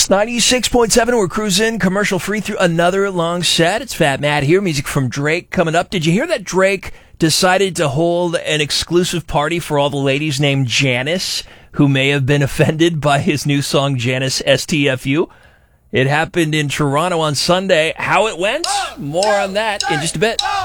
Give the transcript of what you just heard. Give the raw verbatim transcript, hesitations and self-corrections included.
It's ninety-six point seven. We're cruising commercial free through another long set. It's Fat Matt here. Music from Drake coming up. Did you hear that Drake decided to hold an exclusive party for all the ladies named Janice who may have been offended by his new song, Janice S T F U? It happened in Toronto on Sunday. How it went? More on that in just a bit.